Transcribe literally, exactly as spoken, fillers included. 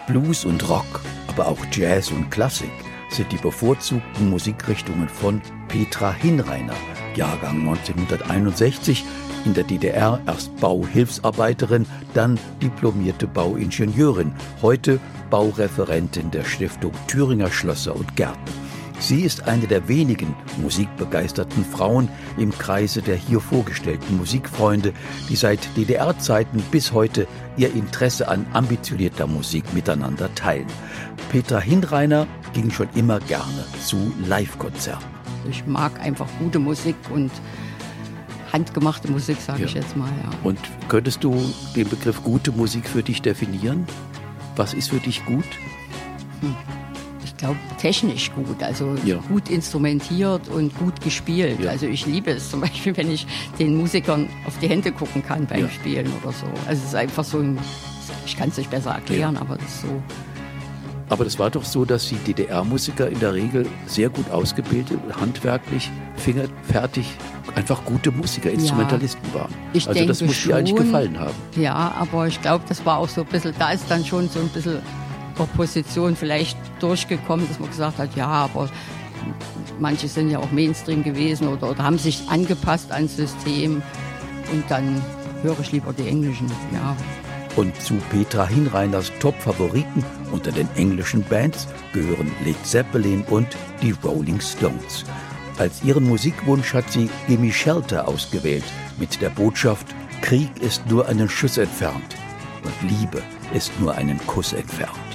Blues und Rock, aber auch Jazz und Klassik sind die bevorzugten Musikrichtungen von Petra Hinreiner, Jahrgang neunzehnhunderteinundsechzig, in der D D R erst Bauhilfsarbeiterin, dann diplomierte Bauingenieurin, heute Baureferentin der Stiftung Thüringer Schlösser und Gärten. Sie ist eine der wenigen musikbegeisterten Frauen im Kreise der hier vorgestellten Musikfreunde, die seit D D R-Zeiten bis heute ihr Interesse an ambitionierter Musik miteinander teilen. Petra Hinreiner ging schon immer gerne zu Live-Konzerten. Ich mag einfach gute Musik und handgemachte Musik, sage ja. ich jetzt mal. Ja. Und könntest du den Begriff gute Musik für dich definieren? Was ist für dich gut? Hm. Ich glaube, technisch gut, also ja. gut instrumentiert und gut gespielt. Ja. Also ich liebe es zum Beispiel, wenn ich den Musikern auf die Hände gucken kann beim ja. Spielen oder so. Also es ist einfach so ein, ich kann es nicht besser erklären, ja. aber es ist so. Aber das war doch so, dass die D D R-Musiker in der Regel sehr gut ausgebildet, handwerklich, fingerfertig, einfach gute Musiker, Instrumentalisten ja, waren. Ich also denke das muss schon, dir eigentlich gefallen haben. Ja, aber ich glaube, das war auch so ein bisschen, da ist dann schon so ein bisschen Opposition vielleicht durchgekommen, dass man gesagt hat, ja, aber manche sind ja auch Mainstream gewesen oder, oder haben sich angepasst ans System und dann höre ich lieber die Englischen, ja. Und zu Petra Hinreiners Top-Favoriten unter den englischen Bands gehören Led Zeppelin und die Rolling Stones. Als ihren Musikwunsch hat sie Gimme Shelter ausgewählt, mit der Botschaft, Krieg ist nur einen Schuss entfernt und Liebe ist nur einen Kuss entfernt.